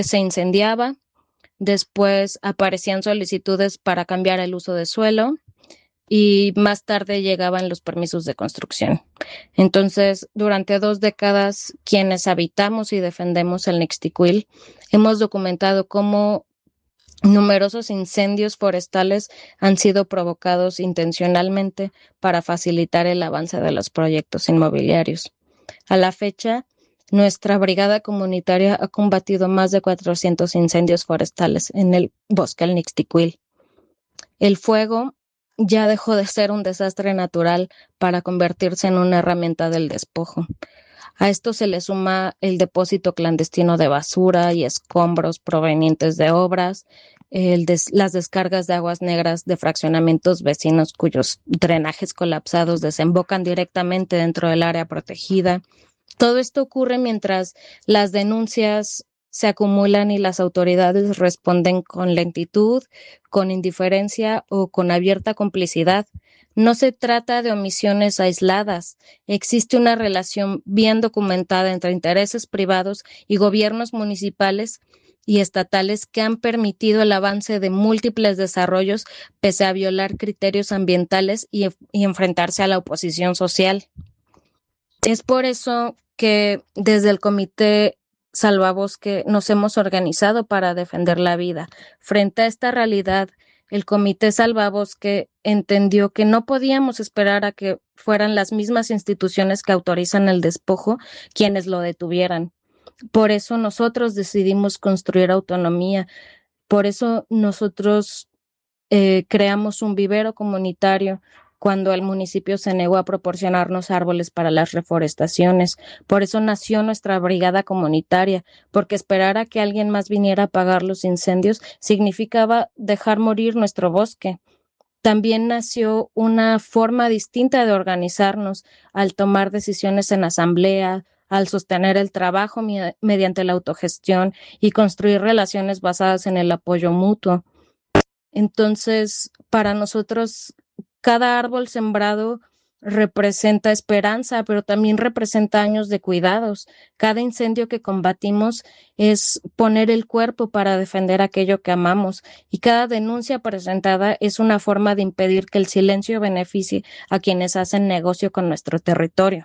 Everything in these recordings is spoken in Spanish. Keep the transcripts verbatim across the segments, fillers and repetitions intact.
se incendiaba, después aparecían solicitudes para cambiar el uso de suelo y más tarde llegaban los permisos de construcción. Entonces, durante dos décadas, quienes habitamos y defendemos el Nixtiquil, hemos documentado cómo numerosos incendios forestales han sido provocados intencionalmente para facilitar el avance de los proyectos inmobiliarios. A la fecha, nuestra brigada comunitaria ha combatido más de cuatrocientos incendios forestales en el bosque del Nixtiquil. El fuego ya dejó de ser un desastre natural para convertirse en una herramienta del despojo. A esto se le suma el depósito clandestino de basura y escombros provenientes de obras, el des- las descargas de aguas negras de fraccionamientos vecinos cuyos drenajes colapsados desembocan directamente dentro del área protegida. Todo esto ocurre mientras las denuncias se acumulan y las autoridades responden con lentitud, con indiferencia o con abierta complicidad. No se trata de omisiones aisladas. Existe una relación bien documentada entre intereses privados y gobiernos municipales y estatales que han permitido el avance de múltiples desarrollos pese a violar criterios ambientales y, y enfrentarse a la oposición social. Es por eso que desde el Comité Salvabosque nos hemos organizado para defender la vida. Frente a esta realidad, el Comité Salvabosque entendió que no podíamos esperar a que fueran las mismas instituciones que autorizan el despojo quienes lo detuvieran. Por eso nosotros decidimos construir autonomía. Por eso nosotros eh, creamos un vivero comunitario cuando el municipio se negó a proporcionarnos árboles para las reforestaciones. Por eso nació nuestra brigada comunitaria, porque esperar a que alguien más viniera a apagar los incendios significaba dejar morir nuestro bosque. También nació una forma distinta de organizarnos al tomar decisiones en asamblea, al sostener el trabajo mi- mediante la autogestión y construir relaciones basadas en el apoyo mutuo. Entonces, para nosotros, cada árbol sembrado representa esperanza, pero también representa años de cuidados. Cada incendio que combatimos es poner el cuerpo para defender aquello que amamos, y cada denuncia presentada es una forma de impedir que el silencio beneficie a quienes hacen negocio con nuestro territorio.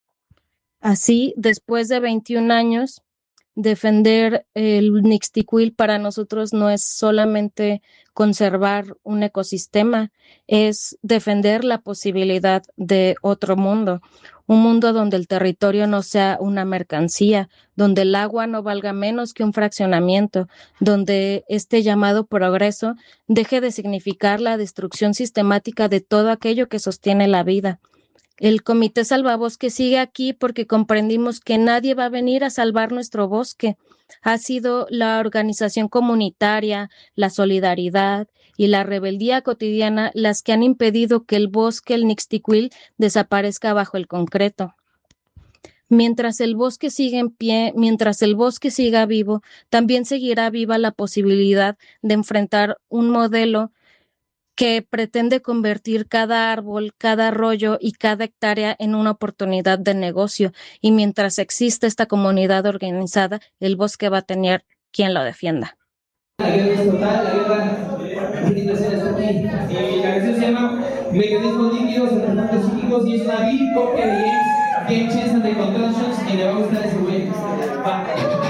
Así, después de veintiún años, defender el Nixtiquil para nosotros no es solamente conservar un ecosistema, es defender la posibilidad de otro mundo, un mundo donde el territorio no sea una mercancía, donde el agua no valga menos que un fraccionamiento, donde este llamado progreso deje de significar la destrucción sistemática de todo aquello que sostiene la vida. El Comité Salvabosque sigue aquí porque comprendimos que nadie va a venir a salvar nuestro bosque. Ha sido la organización comunitaria, la solidaridad y la rebeldía cotidiana las que han impedido que el bosque, el Nixtiquil, desaparezca bajo el concreto. Mientras el bosque siga en pie, mientras el bosque siga vivo, también seguirá viva la posibilidad de enfrentar un modelo que pretende convertir cada árbol, cada arroyo y cada hectárea en una oportunidad de negocio. Y mientras exista esta comunidad organizada, el bosque va a tener quien lo defienda. La guerra es total, la guerra infinita sea hasta aquí. Eh, la canción se llama Mecanismos líquidos en transportes psíquicos y es una beat porque es Game Chance and the Contortions y le va a gustar ese güey. Va.